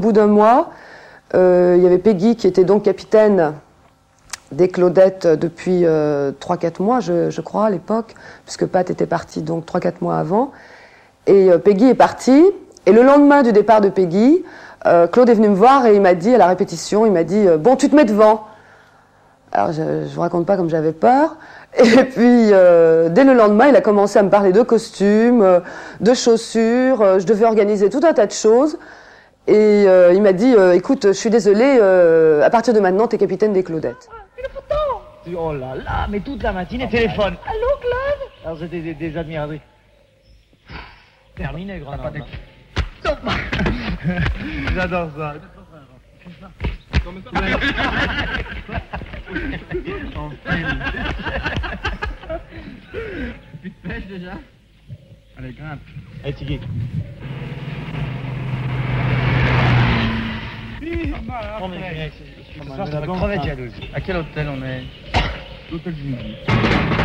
bout d'un mois, il y avait Peggy qui était donc capitaine des Claudettes depuis 3-4 mois, je crois, à l'époque, puisque Pat était parti donc 3-4 mois avant. Et Peggy est partie. Et le lendemain du départ de Peggy, Claude est venu me voir et il m'a dit, à la répétition, il m'a dit « Bon, tu te mets devant ». Alors, je ne vous raconte pas comme j'avais peur. Et puis, dès le lendemain, il a commencé à me parler de costumes, de chaussures. Je devais organiser tout un tas de choses. Et il m'a dit, écoute, je suis désolé, à partir de maintenant, t'es capitaine des Claudettes. Une photo! Oh là là, mais toute la matinée, téléphone. Allô, Claude? Alors, j'étais des admiratrices. Terminé, Grenoble. J'adore ça. Comme ça. En film. Tu te pêches déjà? Allez, grimpe. Allez, Tigui. Oh, mais je suis crevette jalouse. À quel hôtel on est? L'hôtel du Midi.